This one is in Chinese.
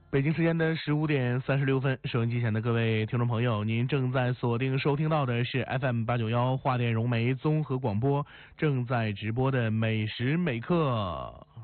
北京时间的15:36，收音机前的各位听众朋友，您正在锁定收听到的是 FM891华电融媒综合广播正在直播的美食美课。